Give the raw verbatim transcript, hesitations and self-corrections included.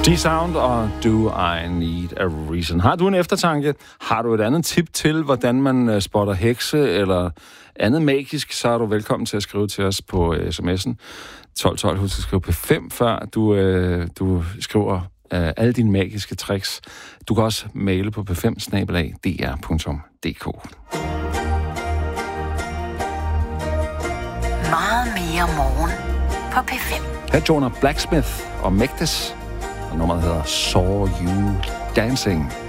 D-Sound og Do I Need a Reason. Har du en eftertanke? Har du et andet tip til, hvordan man spotter hekse eller andet magisk, så er du velkommen til at skrive til os på sms'en tolv tolv. Husk at skrive P fem, før du, øh, du skriver øh, alle dine magiske tricks. Du kan også maile på p fem snabel-a d r punktum d k. Meget mere morgen på P fem. Her Jonah Blacksmith og Mægtes, og nummeret hedder Saw You Dancing.